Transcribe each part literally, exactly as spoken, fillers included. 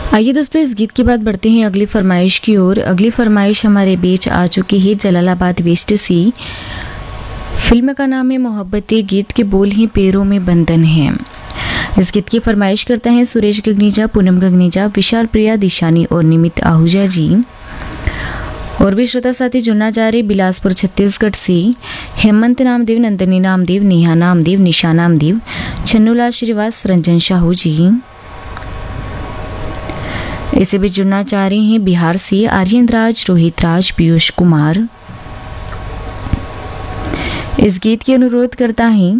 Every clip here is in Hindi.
आइए दोस्तों, इस गीत के बाद बढ़ते हैं अगली फरमाइश की ओर। अगली फरमाइश हमारे बीच आ चुकी है जलालाबाद वेस्ट सी। फिल्म का नाम है मोहब्बतें, गीत के बोल ही पैरों में बंधन है। इस गीत की फरमाइश करते हैं सुरेश गगनीजा, पूनम गगनीजा, विशाल प्रिया, दिशानी और निमित आहूजा जी। और भी श्रोता साथी जुड़ना चाह रहे बिलासपुर छत्तीसगढ़ से हेमंत नामदेव, नंदनी नामदेव, नेहा नामदेव, निशा नामदेव, छन्नूलाल श्रीवास, रंजन शाहू जी। इसे भी जुड़ना चाह रहे हैं बिहार से आर्यन राज, रोहित राज, पीयूष कुमार। इस गीत की अनुरोध करता है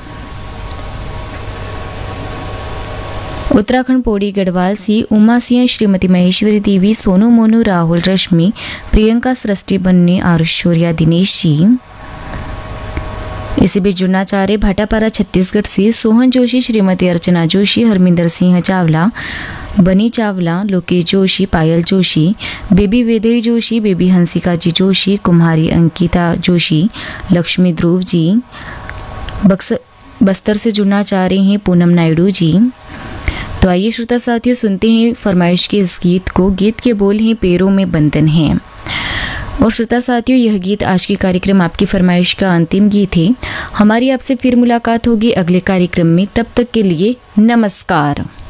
उत्तराखंड पौड़ी गढ़वाल से उमा सिंह, श्रीमती महेश्वरी देवी, सोनू मोनू, राहुल, रश्मि, प्रियंका, सृष्टि बन्ने, आरुष शौर्या, दिनेश जी। इसे भी जुड़ना चाह रहे भाटापारा छत्तीसगढ़ से सोहन जोशी, श्रीमती अर्चना जोशी, हरमिंदर सिंह चावला, बनी चावला, लोकेश जोशी, पायल जोशी, बेबी वेदेवी जोशी, बेबी हंसिका जी जोशी, कुम्हारी अंकिता जोशी, लक्ष्मी ध्रुव जी। बक्सर बस्तर से जुड़ना चाह रहे हैं पूनम नायडू जी। तो आइए श्रोता साथियों, सुनते हैं फरमाइश के इस गीत को। गीत के बोल हैं पैरों में बंधन है। और श्रोता साथियों, यह गीत आज के कार्यक्रम आपकी फरमाइश का अंतिम गीत है। हमारी आपसे फिर मुलाकात होगी अगले कार्यक्रम में। तब तक के लिए नमस्कार।